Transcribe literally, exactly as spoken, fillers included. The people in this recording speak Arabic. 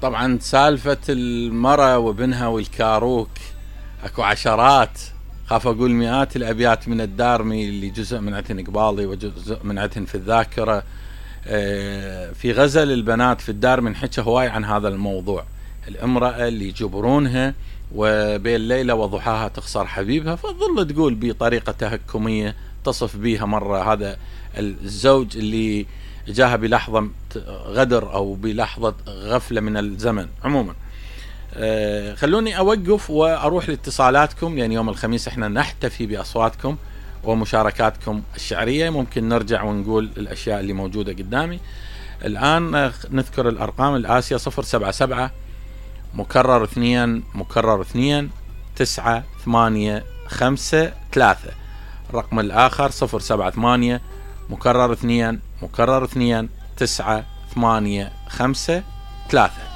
طبعا سالفة المرأة وابنها والكاروك اكو عشرات، خاف اقول مئات الابيات من الدارمي اللي جزء من عتن قبالي وجزء من عتن في الذاكرة. في غزل البنات في الدارمي نحكي هواي عن هذا الموضوع، الامرأة اللي يجبرونها وبين ليلة وضحاها تخسر حبيبها، فتظل تقول بطريقة تهكمية تصف بيها مرة هذا الزوج اللي جاها بلحظة غدر او بلحظة غفلة من الزمن. عموما أه خلوني اوقف واروح لاتصالاتكم، لان يوم الخميس احنا نحتفي باصواتكم ومشاركاتكم الشعرية. ممكن نرجع ونقول الاشياء اللي موجودة قدامي الان. نذكر الارقام الآسية: صفر سبعة سبعة مكرر اثنين مكرر اثنين تسعة ثمانية خمسة ثلاثة. الرقم الاخر صفر سبعة ثمانية مكرر اثنين مكرر اثنين تسعة ثمانية خمسة ثلاثة.